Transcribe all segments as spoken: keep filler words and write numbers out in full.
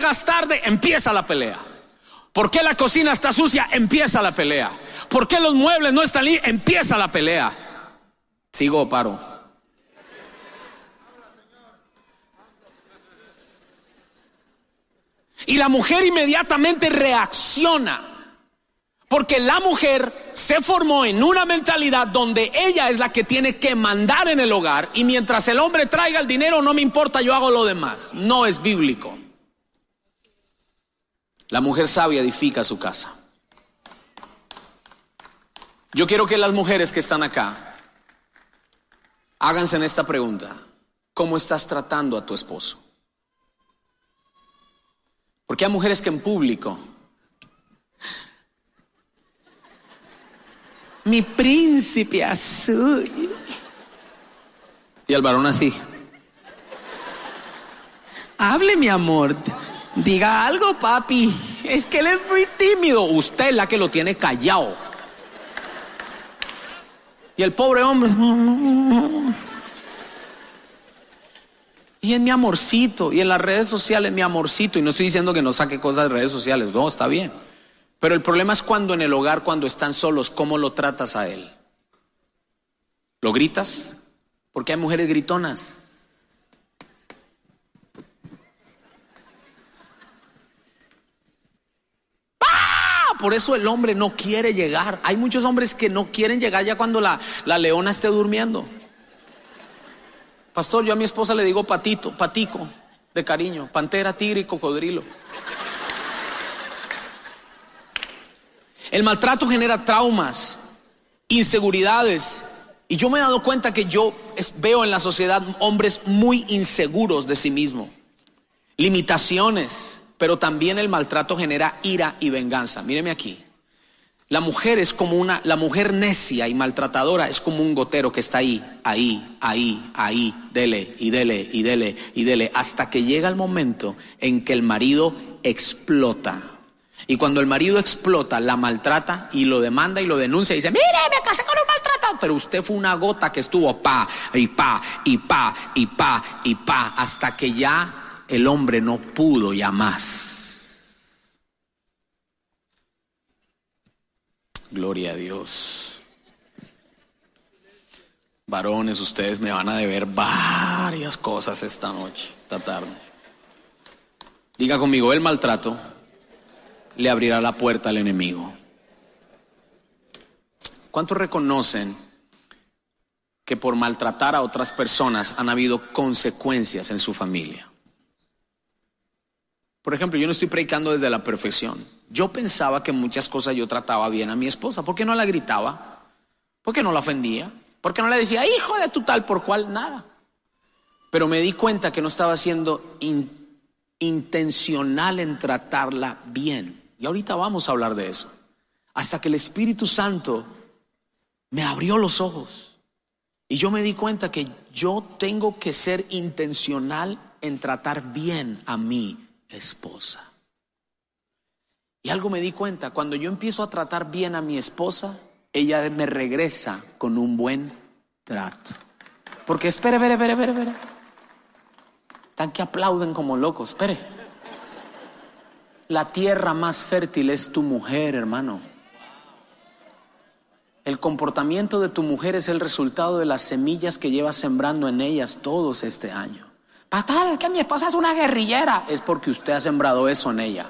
llegas tarde? Empieza la pelea. ¿Por qué la cocina está sucia? Empieza la pelea. ¿Por qué los muebles no están limpios? Empieza la pelea. ¿Sigo o paro? Y la mujer inmediatamente reacciona, porque la mujer se formó en una mentalidad donde ella es la que tiene que mandar en el hogar, y mientras el hombre traiga el dinero, no me importa, yo hago lo demás. No es bíblico. La mujer sabia edifica su casa. Yo quiero que las mujeres que están acá háganse en esta pregunta: ¿cómo estás tratando a tu esposo? Porque hay mujeres que en público, mi príncipe azul, y el varón así, hable mi amor, diga algo papi, es que él es muy tímido. Usted es la que lo tiene callado. Y el pobre hombre, y en mi amorcito, y en las redes sociales mi amorcito. Y no estoy diciendo que no saque cosas de redes sociales, no, está bien. Pero el problema es cuando en el hogar, cuando están solos, ¿cómo lo tratas a él? ¿Lo gritas? Porque hay mujeres gritonas. ¡Ah! Por eso el hombre no quiere llegar. Hay muchos hombres que no quieren llegar ya cuando la, la leona esté durmiendo. Pastor, yo a mi esposa le digo patito, patico, de cariño, pantera, tigre y cocodrilo. El maltrato genera traumas, inseguridades. Y yo me he dado cuenta que yo veo en la sociedad hombres muy inseguros de sí mismos, limitaciones, pero también el maltrato genera ira y venganza. Míreme aquí. La mujer es como una, la mujer necia y maltratadora es como un gotero que está ahí, ahí, ahí, ahí, dele y dele y dele y dele, hasta que llega el momento en que el marido explota. Y cuando el marido explota, la maltrata y lo demanda y lo denuncia y dice: mire, me casé con un maltratado. Pero usted fue una gota que estuvo pa, y pa, y pa, y pa, y pa, hasta que ya el hombre no pudo ya más. Gloria a Dios. Varones, ustedes me van a deber varias cosas esta noche, esta tarde. Diga conmigo: el maltrato le abrirá la puerta al enemigo. ¿Cuántos reconocen que por maltratar a otras personas han habido consecuencias en su familia? Por ejemplo, yo no estoy predicando desde la perfección. Yo pensaba que muchas cosas yo trataba bien a mi esposa. ¿Por qué no la gritaba? ¿Por qué no la ofendía? ¿Por qué no le decía hijo de tu tal por cual? Nada. Pero me di cuenta que no estaba siendo in, intencional en tratarla bien. Y ahorita vamos a hablar de eso. Hasta que el Espíritu Santo me abrió los ojos. Y yo me di cuenta que yo tengo que ser intencional en tratar bien a mi esposa. Y algo me di cuenta: cuando yo empiezo a tratar bien a mi esposa, ella me regresa con un buen trato. Porque espere, espere, espere, espere, espere. Tan que aplauden como locos. Espere. La tierra más fértil es tu mujer, hermano. El comportamiento de tu mujer es el resultado de las semillas que llevas sembrando en ellas todos este año. Pastor, es que mi esposa es una guerrillera. Es porque usted ha sembrado eso en ella.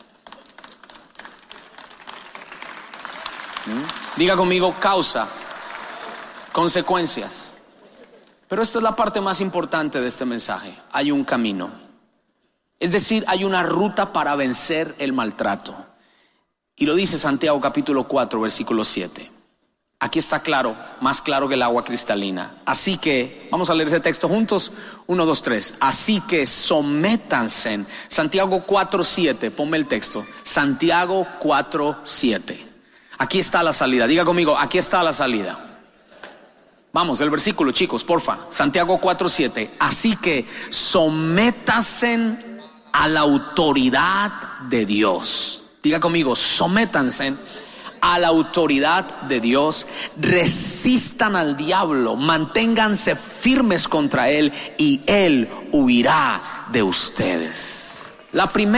¿Mm? Diga conmigo: causa, consecuencias. Pero esta es la parte más importante de este mensaje. Hay un camino. Es decir, hay una ruta para vencer el maltrato. Y lo dice Santiago capítulo cuatro, versículo siete. Aquí está claro, más claro que el agua cristalina. Así que, vamos a leer ese texto juntos. Uno, dos, tres. Así que sométanse. Santiago cuatro, siete. Ponme el texto. Santiago cuatro, siete. Aquí está la salida. Diga conmigo: aquí está la salida. Vamos, el versículo, chicos, porfa. Santiago cuatro, siete. Así que sométanse a la autoridad de Dios. Diga conmigo: sométanse a la autoridad de Dios, resistan al diablo, manténganse firmes contra él y él huirá de ustedes. La primera